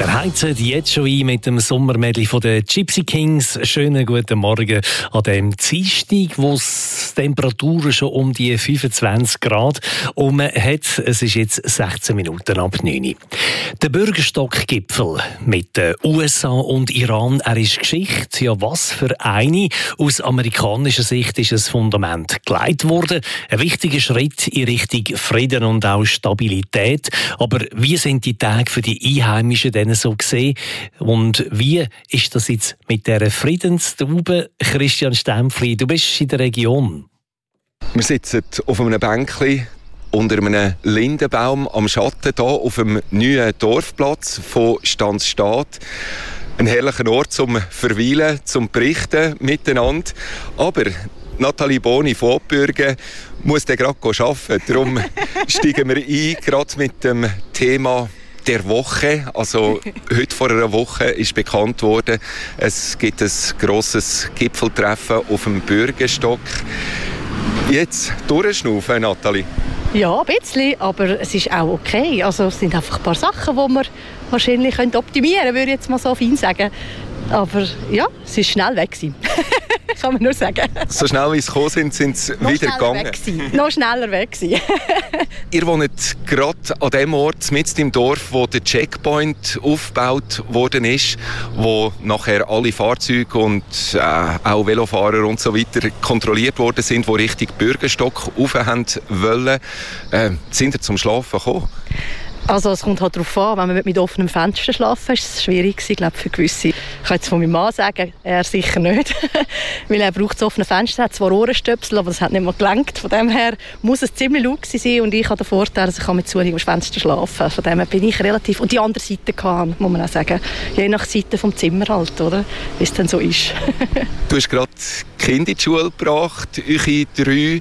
Der heizt jetzt schon ein mit dem Sommermedley von den Gypsy Kings. Schönen guten Morgen an dem Dienstag, wo es Temperaturen schon um die 25 Grad hat. Es ist jetzt 16 Minuten ab 9 Uhr. Der Bürgerstock-Gipfel mit den USA und Iran, er ist Geschichte. Ja, was für eine. Aus amerikanischer Sicht ist das Fundament gelegt worden. Ein wichtiger Schritt in Richtung Frieden und auch Stabilität. Aber wie sind die Tage für die Einheimischen denn so gesehen? Und wie ist das jetzt mit dieser Friedenstaube? Christian Stempfli, du bist in der Region. Wir sitzen auf einem Bänkchen unter einem Lindenbaum am Schatten hier auf dem neuen Dorfplatz von Stanzstadt. Ein herrlicher Ort zum Verweilen, zum Berichten miteinander. Aber Nathalie Boni von Oppbürgen muss dann gerade arbeiten. Darum steigen wir ein, gerade mit dem Thema der Woche. Also heute vor einer Woche ist bekannt worden, es gibt ein grosses Gipfeltreffen auf dem Bürgerstock. Jetzt durchschnaufen, Nathalie? Ja, ein bisschen, aber es ist auch okay. Also es sind einfach ein paar Sachen, die wir wahrscheinlich optimieren können, würde ich jetzt mal so fein sagen. Aber ja, es ist schnell weg gewesen. Kann man nur sagen. So schnell wie sie gekommen sind, sind sie wieder gegangen. Noch schneller weg gewesen. Ihr wohnt gerade an dem Ort, mitten im Dorf, wo der Checkpoint aufgebaut worden ist, wo nachher alle Fahrzeuge und auch Velofahrer und so weiter kontrolliert worden sind, die Richtung Bürgerstock rauf wollen. Sind ihr zum Schlafen gekommen? Also es kommt halt darauf an, wenn man mit offenem Fenster schlafen, ist es schwierig gewesen, glaube ich, für gewisse. Ich kann jetzt von meinem Mann sagen, er sicher nicht, weil er braucht das offene Fenster, hat zwar Ohrenstöpsel, aber das hat nicht mal gelangt. Von dem her muss es ziemlich laut sein und ich habe den Vorteil, dass ich mit Zuhörung am Fenster schlafen. Von dem her bin ich relativ... Und die andere Seite kann, muss man auch sagen, je nach Seite vom Zimmer halt, oder? Wie es dann so ist. Du hast gerade Kinder in die Schule gebracht, eure 3.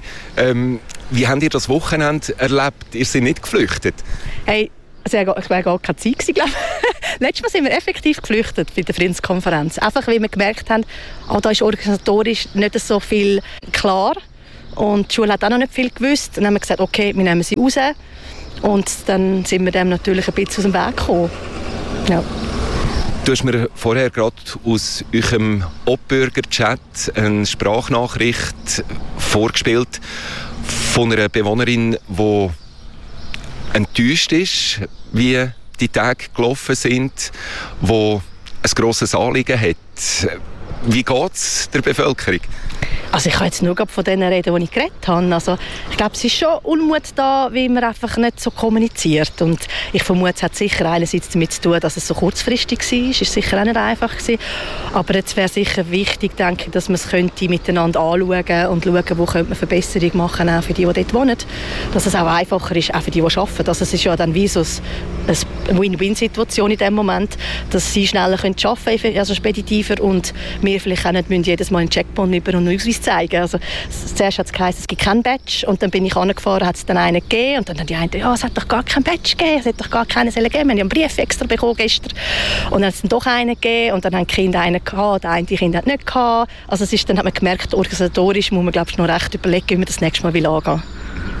Wie habt ihr das Wochenende erlebt? Ihr seid nicht geflüchtet? Hey, es war gar keine Zeit gewesen, glaube ich. Letztes Mal sind wir effektiv geflüchtet bei der Friedenskonferenz. Einfach, weil wir gemerkt haben, da ist organisatorisch nicht so viel klar. Und die Schule hat auch noch nicht viel gewusst. Dann haben wir gesagt, okay, wir nehmen sie raus. Und dann sind wir dem natürlich ein bisschen aus dem Weg gekommen. Ja. Du hast mir vorher gerade aus eurem Oppbürger-Chat eine Sprachnachricht vorgespielt von einer Bewohnerin, die enttäuscht ist, wie die Tage gelaufen sind, die ein grosses Anliegen hat. Wie geht es der Bevölkerung? Also ich kann jetzt nur von denen reden, die ich geredet habe. Also ich glaube, es ist schon Unmut da, weil man einfach nicht so kommuniziert. Und ich vermute, es hat sicher einerseits damit zu tun, dass es so kurzfristig war. Es war sicher auch nicht einfach gewesen. Aber jetzt wäre sicher wichtig, denke ich, dass man es miteinander anschauen und schauen, wo könnte man Verbesserungen machen, auch für die dort wohnen. Dass es auch einfacher ist, auch für die arbeiten. Also es ist ja dann wie so eine Win-Win-Situation in dem Moment, dass sie schneller arbeiten können, also speditiver, und wir vielleicht auch nicht jedes Mal einen Checkpoint über und einen Ausweis zeigen. Also, zuerst hat es geheißen, es gibt keinen Badge, und dann bin ich angefahren, hat es dann einen gegeben, und dann haben die einen, ja, es hat doch gar keinen Badge gegeben, es hat doch gar keinen gegeben, wir haben einen Brief extra bekommen gestern, und dann hat es dann doch einen gegeben, und dann haben die Kinder einen gehabt, der eine Kind hat nicht gehabt. Also es ist, dann hat man gemerkt, organisatorisch muss man, glaube ich, noch recht überlegen, wie man das nächste Mal angehen will.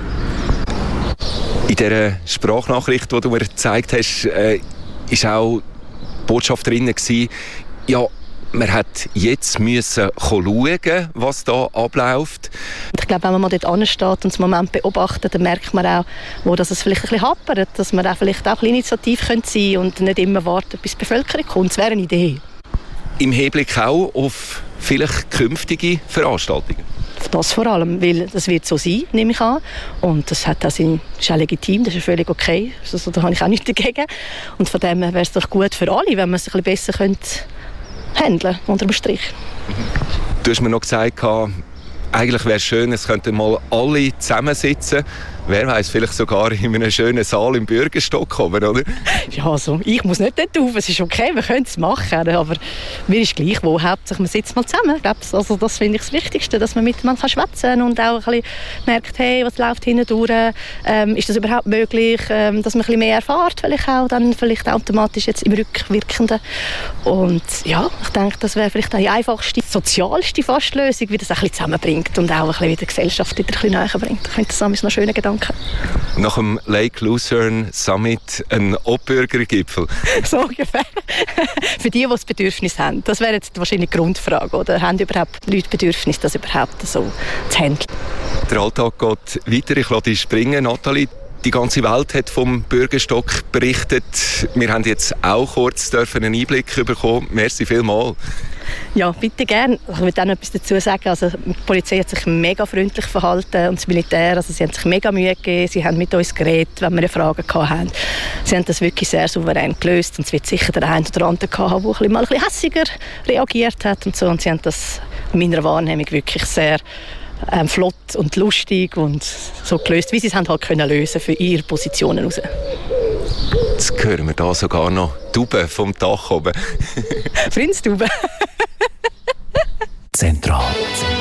In dieser Sprachnachricht, die du mir gezeigt hast, war auch die Botschaft drin, ja, man hat jetzt müssen schauen, was da abläuft. Ich glaube, wenn man mal dort ansteht und das Moment beobachtet, dann merkt man auch, wo das es vielleicht ein bisschen hapert, dass man auch vielleicht auch initiativ sein könnte und nicht immer warten, bis die Bevölkerung kommt. Das wäre eine Idee. Im Hinblick auch auf vielleicht künftige Veranstaltungen? Das vor allem, weil das wird so sein, nehme ich an. Und das ist auch legitim, das ist völlig okay. Also, da habe ich auch nichts dagegen. Und von dem wäre es doch gut für alle, wenn man es ein bisschen besser handeln, unter dem Strich. Du hast mir noch gesagt, eigentlich wäre es schön, es könnten mal alle zusammensitzen. Wer weiß, vielleicht sogar in einem schönen Saal im Bürgerstock kommen, oder? Ja, also ich muss nicht dort rauf, es ist okay, wir können es machen, aber mir ist gleich wo, Hauptsache man sitzt mal zusammen. Also das finde ich das Wichtigste, dass man miteinander schwätzen kann und auch ein bisschen merkt, hey, was läuft hinten durch, ist das überhaupt möglich, dass man ein bisschen mehr erfährt, vielleicht automatisch jetzt im Rückwirkenden. Und ja, ich denke, das wäre vielleicht die einfachste, sozialste Fastlösung, wie das ein bisschen zusammenbringt und auch ein bisschen wieder die Gesellschaft wieder ein bisschen näher bringt. Ich finde das noch ein schöner Gedanke. Danke. Nach dem Lake Lucerne Summit ein Obburgergipfel. So ungefähr. Für die das Bedürfnis haben. Das wäre jetzt wahrscheinlich die Grundfrage. Oder haben überhaupt Leute Bedürfnis, das überhaupt so zu handeln? Der Alltag geht weiter. Ich lasse dich springen, Nathalie. Die ganze Welt hat vom Bürgerstock berichtet. Wir haben jetzt auch kurz einen Einblick bekommen. Merci vielmals. Ja, bitte gerne. Ich will auch noch etwas dazu sagen. Also, die Polizei hat sich mega freundlich verhalten und das Militär, also sie haben sich mega Mühe gegeben. Sie haben mit uns geredet, wenn wir Fragen hatten. Sie haben das wirklich sehr souverän gelöst und es wird sicher der eine oder andere haben, der mal ein bisschen hässiger reagiert hat und so. Und sie haben das in meiner Wahrnehmung wirklich sehr flott und lustig und so gelöst, wie sie es haben halt können lösen für ihre Positionen raus. Jetzt hören wir da sogar noch Tauben vom Dach oben. Frindstube. Zentral.